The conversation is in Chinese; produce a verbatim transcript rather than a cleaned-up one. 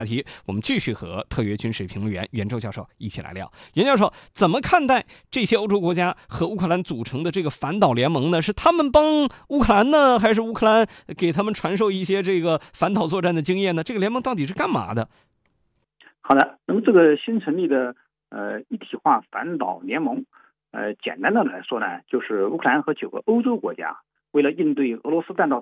话题，我们继续和特约军事评论员袁周教授一起来聊。袁教授怎么看待这些欧洲国家和乌克兰组成的这个反导联盟呢？是他们帮乌克兰呢，还是乌克兰给他们传授一些这个反导作战的经验呢？这个联盟到底是干嘛的？ 好的，那么这个新成立的呃一体化反导联盟，呃，简单的来说呢，就是乌克兰和九个欧洲国家为了应对俄罗斯弹道